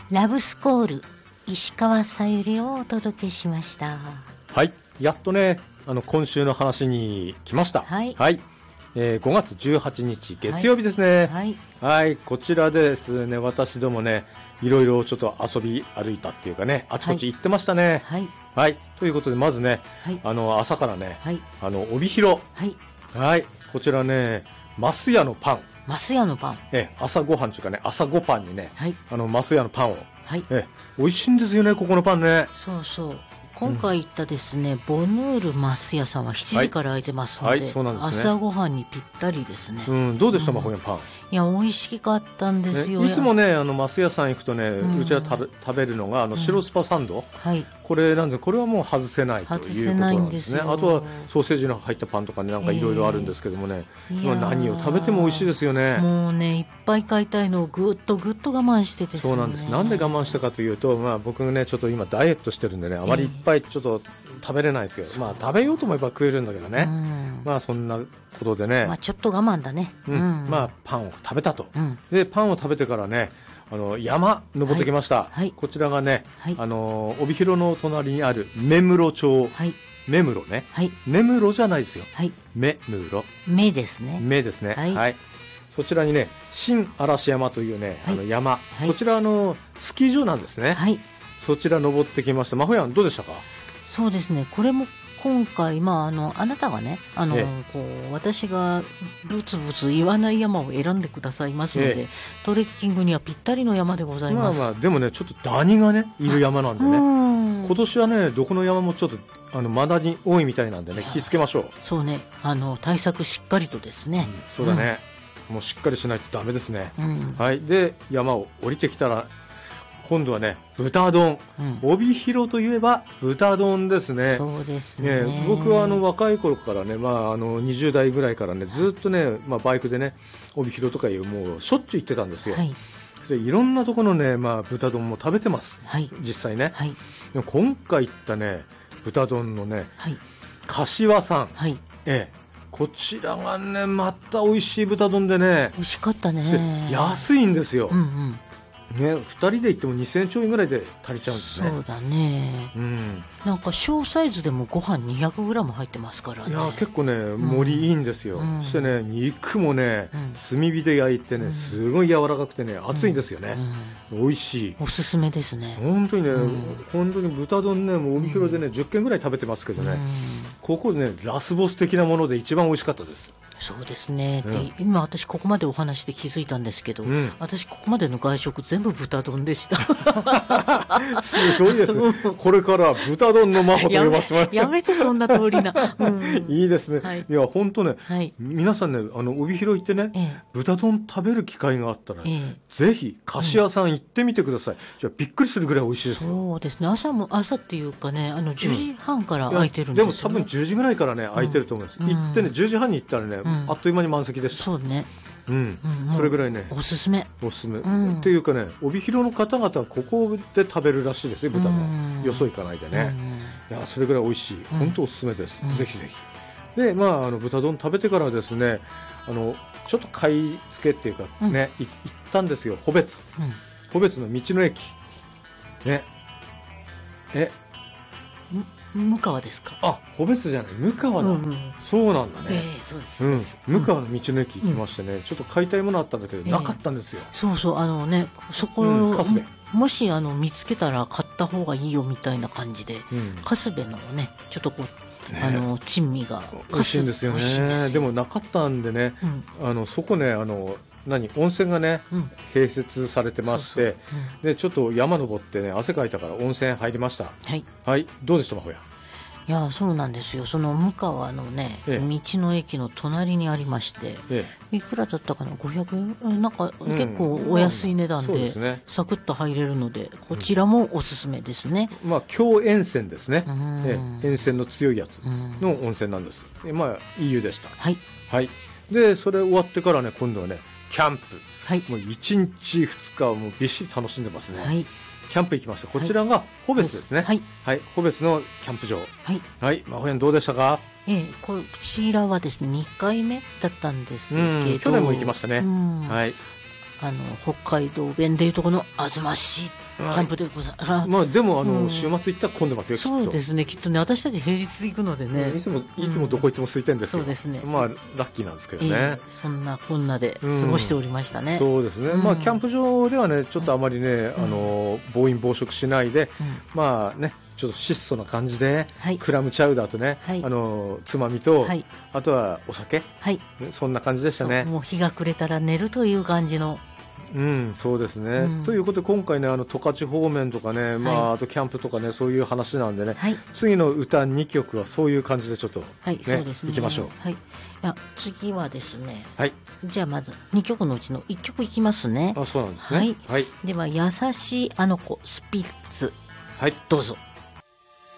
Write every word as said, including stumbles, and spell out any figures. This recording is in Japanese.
ラブスコール石川さゆりをお届けしました。 はい、やっとねあの今週の話に来ました。 はい、 はい、えー、ごがつじゅうはちにち月曜日ですね。はい、はい、こちらでですね私どもねいろいろちょっと遊び歩いたっていうかねあちこち行ってましたね。 はい、 はい、ということでまずね、はい、あの朝からね、はい、あの帯広、はい、はい、こちらねますやのパン、 ますやのパン、 え朝ごはんというかね朝ごパンにね、はい、あのますやのパンを、 はい、 え美味しいんですよねここのパンね。 そうそう、今回行ったですね、うん、ボヌールますやさんはしちじから開いてますので、はいはい、そうなんですね、朝ごはんにぴったりですね。 うん、どうでした、うん、まほやんパン。 いや美味しかったんですよ、 ね、いつもねあのますやさん行くとね、うん、うちは食べ、食べるのがあの白スパサンド、うん、はい、これなんでこれはもう外せないということなんですね。あとはソーセージの入ったパンとかねなんかいろいろあるんですけどもね、えー、まあ、何を食べても美味しいですよね。 もうねいっぱい買いたいのをぐっとぐっと我慢してですね。 そうなんです。なんで我慢したかというと、まあ、僕ねちょっと今ダイエットしてるんでねあまりいっぱいちょっと食べれないですよ。まあ食べようと思えば食えるんだけどね、うん、まあそんなことでね、 まあ、ちょっと我慢だね、 うんうん、まあパンを食べたと、うん、でパンを食べてからねあの山登ってきました、はいはい、こちらがね、はい、あの帯広の隣にある目室町、はい、目室ね、はい、根室じゃないですよ、はい、目室、 目ですね、 目ですね、はい、はい、そちらにね新嵐山というね、はい、あの山、はい、こちらのスキー場なんですね、はい、そちら登ってきました。まほやんどうでしたか。 そうですね、これも今回、まあ、あのあなたがねあの、ええ、こう私がブツブツ言わない山を選んでくださいますので、ええ、トレッキングにはぴったりの山でございます。 まあまあでもねちょっとダニがねいる山なんでね、今年はねどこの山もちょっとあのマダニ多いみたいなんでね気をつけましょう。 そうね、あの対策しっかりとですね、 うん、そうだね、うん、もうしっかりしないとダメですね、うん、はい。で山を降りてきたら今度はね豚丼、うん、帯広といえば豚丼ですね。 そうですね。 ね、僕はあの若い頃からね、まあ、あのにじゅうだいぐらいからねずっとね、まあ、バイクでね帯広とかいうもうしょっちゅう行ってたんですよ、はい、でいろんなところのね、まあ、豚丼も食べてます、はい、実際ね、はい、でも今回行ったね豚丼のね、はい、柏さん、はい、ええ、こちらがねまた美味しい豚丼でね美味しかったね。 安いんですよ、うんうん、ね、ふたりで行ってもにせんえんちょいぐらいで足りちゃうんですね。 そうだね、うん、なんか小サイズでもご飯 にひゃくグラム 入ってますからね。 いや結構ね盛りいいんですよ、うん、そしてね肉もね、うん、炭火で焼いてねすごい柔らかくてね熱いんですよね、うんうん、美味しい、 おすすめですね。 本当にね、うん、本当に豚丼ねもう帯広でね、うん、じゅっけんぐらい食べてますけどね、うん、ここでねラスボス的なもので一番美味しかったです。 そうですね、うん、で今私ここまでお話で気づいたんですけど、うん、私ここまでの外食全部豚丼でしたすごいですねこれから豚丼の魔法と呼ばせてもらってやめてそんな通りな、うん、 いいですね、はい、いや本当ね、はい、皆さんねあの帯広行ってね、ええ、豚丼食べる機会があったら、ね、ええ、ぜひ菓子屋さん行ってみてください、うん、じゃあびっくりするぐらい美味しいですよ。 そうですね、朝も朝っていうかねあのじゅうじはんから開いてるんですよね、 うん、でも多分じゅうじぐらいからね開いてると思います、うん、行ってねじゅうじはんに行ったらね、うん、あっという間に満席でした。 そうね、 うんうん、それぐらいねおすすめおすすめ、うん、っていうかね帯広の方々はここで食べるらしいですよ豚も、うん、よそ行かないでね、うん、いやそれぐらい美味しい、うん、本当おすすめです、うん、ぜひぜひ。でまああの豚丼食べてからですねあのちょっと買い付けっていうかね、うん、行ったんですよ穂別、うん、穂別の道の駅ねえ向川ですか。 あ、穂別じゃない向川だ、うんうん、そうなんだね、 えー、そうです、うん、 向川の道の駅行きましてね、うん、ちょっと買いたいものあったんだけど、えー、なかったんですよ。 そうそうあのねそこ、うん、カスベもしあの見つけたら買った方がいいよみたいな感じで、うん、カスベのねちょっとこう、ね、あの珍味が美味しいんですよね。でもなかったんでね、うん、あのそこねあの何温泉がね、うん、併設されてまして、そうそう、うん、でちょっと山登ってね汗かいたから温泉入りました。はい、はい、どうでしたまほや。 いやそうなんですよ。その向川のね、ええ、道の駅の隣にありまして、ええ、いくらだったかなごひゃくえんなんか結構お安い値段で、うんね、サクッと入れるのでこちらもおすすめですね、 うん、まあ強塩泉ですね、ええ、塩泉の強いやつの温泉なんです、えまあいい湯でした。はい、はい、でそれ終わってからね今度はねキャンプ、はい、もういちにちふつかもうびっしり楽しんでますね。はい、キャンプ行きました。こちらが穂別ですね。はい。はい。穂別のキャンプ場。はい。はい。まほやんどうでしたか。 ええ、こちらはですね、にかいめだったんですけど。 去年も行きましたね。はい。 あの、北海道弁でいうとこのあずま市キャンプでございます。 まあでもあの、うん、週末行ったら混んでますよ。 そうですね、きっとね、私たち平日行くのでね、 いつもいつもどこ行っても空いてるんですよ。 うん、そうですね。 まあラッキーなんですけどね。えー、そんなこんなで過ごしておりましたね。 うん、そうですね。うん、まあキャンプ場ではね、ちょっとあまりね、うん、あの暴飲暴食しないで、うん、まあね。ちょっと質素な感じで、はい、クラムチャウダーとね、はい、あのつまみと、はい、あとはお酒、はい、そんな感じでしたね。 もう日が暮れたら寝るという感じの。 うん、そうですね、うん、ということで今回ね、あの十勝方面とかね、まあ、はい、あとキャンプとかね、そういう話なんでね、はい、次の歌にきょくはそういう感じでちょっと、ね、はい、そうですね、いきましょう。 はい、いや次はですね、はい、じゃあまずにきょくのうちのいっきょくいきますね。 あ、そうなんですね。 はい、はい、では優しいあの子スピッツ、はい、どうぞ。